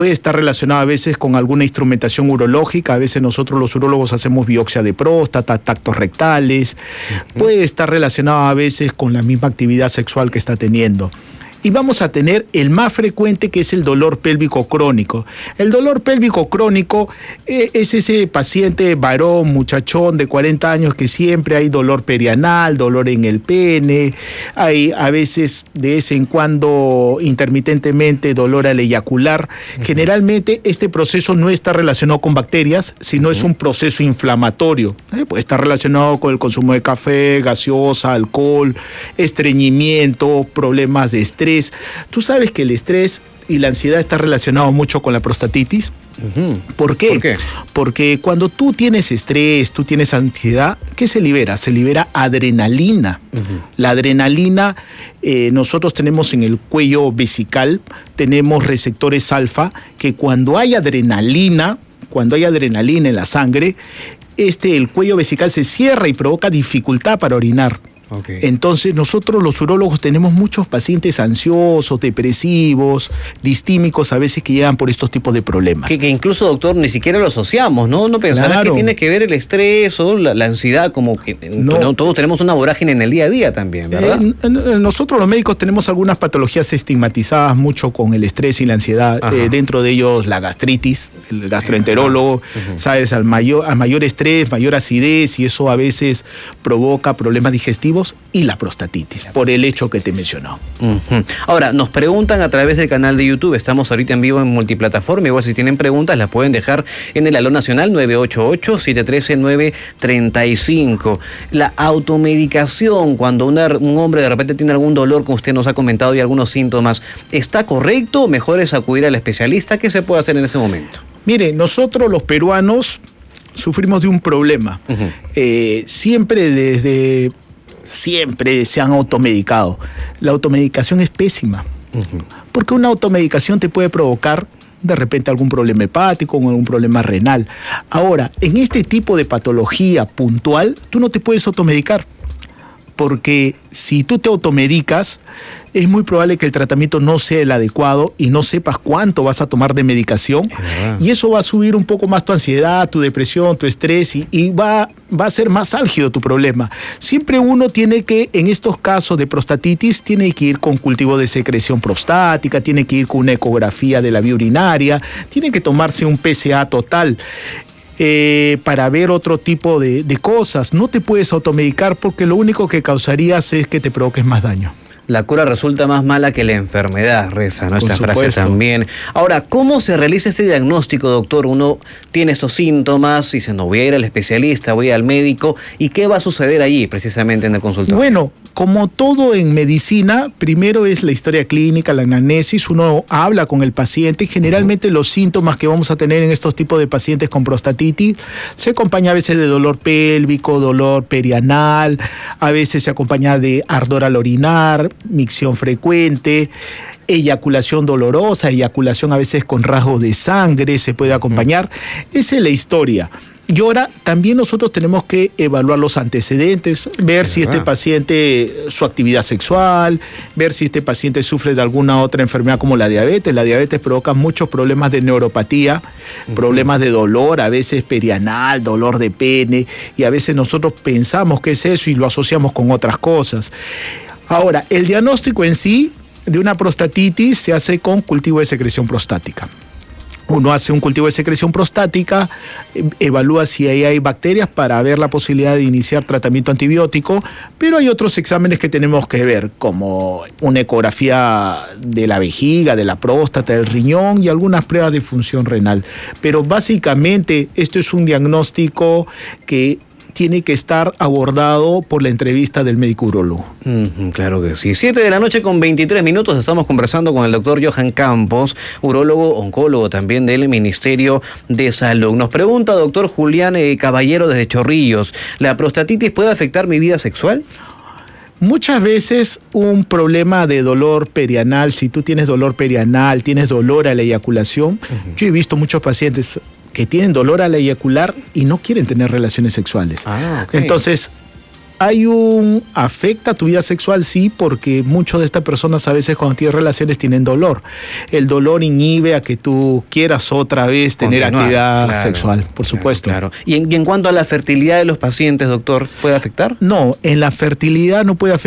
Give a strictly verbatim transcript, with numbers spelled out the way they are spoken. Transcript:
Puede estar relacionado a veces con alguna instrumentación urológica, a veces nosotros los urólogos hacemos biopsia de próstata, tactos rectales, uh-huh. Puede estar relacionado a veces con la misma actividad sexual que está teniendo. Y vamos a tener el más frecuente, que es el dolor pélvico crónico. El dolor pélvico crónico eh, es ese paciente varón, muchachón de cuarenta años que siempre hay dolor perianal, dolor en el pene, hay a veces de vez en cuando intermitentemente dolor al eyacular. Uh-huh. Generalmente este proceso no está relacionado con bacterias, sino uh-huh. es un proceso inflamatorio. Eh, puede estar relacionado con el consumo de café, gaseosa, alcohol, estreñimiento, problemas de estrés. Tú sabes que el estrés y la ansiedad está relacionado mucho con la prostatitis. Uh-huh. ¿Por qué? ¿Por qué? Porque cuando tú tienes estrés, tú tienes ansiedad, ¿qué se libera? Se libera adrenalina. Uh-huh. La adrenalina, eh, nosotros tenemos en el cuello vesical, tenemos receptores alfa, que cuando hay adrenalina, cuando hay adrenalina en la sangre, este, el cuello vesical se cierra y provoca dificultad para orinar. Okay. Entonces nosotros los urólogos tenemos muchos pacientes ansiosos, depresivos, distímicos, a veces que llegan por estos tipos de problemas. Que, que incluso, doctor, ni siquiera lo asociamos, ¿no? No pensará claro. que tiene que ver el estrés o la, la ansiedad, como que no. No, todos tenemos una vorágine en el día a día también, ¿verdad? Eh, nosotros los médicos tenemos algunas patologías estigmatizadas mucho con el estrés y la ansiedad, eh, dentro de ellos la gastritis, el gastroenterólogo, uh-huh. sabes, al mayor, a mayor estrés, mayor acidez, y eso a veces provoca problemas digestivos, y la prostatitis, por el hecho que te mencionó. Uh-huh. Ahora, nos preguntan a través del canal de YouTube, estamos ahorita en vivo en multiplataforma, igual si tienen preguntas las pueden dejar en el Aló Nacional nueve ocho ocho, siete uno tres, nueve tres cinco. La automedicación, cuando una, un hombre de repente tiene algún dolor, como usted nos ha comentado, y algunos síntomas, ¿está correcto? ¿Mejor es acudir al especialista? ¿Qué se puede hacer en ese momento? Mire, nosotros los peruanos sufrimos de un problema. Uh-huh. Eh, siempre desde... Siempre se han automedicado. La automedicación es pésima. Uh-huh. Porque una automedicación te puede provocar de repente algún problema hepático o algún problema renal. Ahora, en este tipo de patología puntual, tú no te puedes automedicar. Porque si tú te automedicas, es muy probable que el tratamiento no sea el adecuado y no sepas cuánto vas a tomar de medicación. Ah. Y eso va a subir un poco más tu ansiedad, tu depresión, tu estrés y, y va, va a ser más álgido tu problema. Siempre uno tiene que, en estos casos de prostatitis, tiene que ir con cultivo de secreción prostática, tiene que ir con una ecografía de la vía urinaria, tiene que tomarse un P S A total. Eh, para ver otro tipo de, de cosas. No te puedes automedicar porque lo único que causarías es que te provoques más daño. La cura resulta más mala que la enfermedad, reza nuestra frase también. Ahora, ¿cómo se realiza este diagnóstico, doctor? Uno tiene estos síntomas y dice, no, voy a ir al especialista, voy al médico. ¿Y qué va a suceder allí, precisamente en el consultorio? Bueno, como todo en medicina, primero es la historia clínica, la anamnesis. Uno habla con el paciente y generalmente uh-huh. los síntomas que vamos a tener en estos tipos de pacientes con prostatitis se acompaña a veces de dolor pélvico, dolor perianal, a veces se acompaña de ardor al orinar, micción frecuente, eyaculación dolorosa, eyaculación a veces con rasgos de sangre, se puede acompañar. Uh-huh. Esa es la historia. Y ahora también nosotros tenemos que evaluar los antecedentes, ver si este paciente, su actividad sexual, ver si este paciente sufre de alguna otra enfermedad como la diabetes. La diabetes provoca muchos problemas de neuropatía, uh-huh. problemas de dolor, a veces perianal, dolor de pene, y a veces nosotros pensamos que es eso y lo asociamos con otras cosas. Ahora, el diagnóstico en sí de una prostatitis se hace con cultivo de secreción prostática. Uno hace un cultivo de secreción prostática, evalúa si ahí hay bacterias para ver la posibilidad de iniciar tratamiento antibiótico, pero hay otros exámenes que tenemos que ver, como una ecografía de la vejiga, de la próstata, del riñón y algunas pruebas de función renal. Pero básicamente esto es un diagnóstico que tiene que estar abordado por la entrevista del médico urólogo. Mm, claro que sí. Siete de la noche con veintitrés minutos, estamos conversando con el doctor Johan Campos, urólogo, oncólogo también del Ministerio de Salud. Nos pregunta doctor Julián eh, Caballero desde Chorrillos, ¿la prostatitis puede afectar mi vida sexual? Muchas veces un problema de dolor perianal, si tú tienes dolor perianal, tienes dolor a la eyaculación, uh-huh. yo he visto muchos pacientes que tienen dolor al eyacular y no quieren tener relaciones sexuales. Ah, okay. Entonces, hay un... afecta tu vida sexual, sí, porque muchas de estas personas a veces cuando tienen relaciones tienen dolor. El dolor inhibe a que tú quieras otra vez tener Continuar, actividad claro, sexual, por supuesto. Claro, claro. ¿Y en, y en cuanto a la fertilidad de los pacientes, doctor, puede afectar? No, en la fertilidad no puede afectar.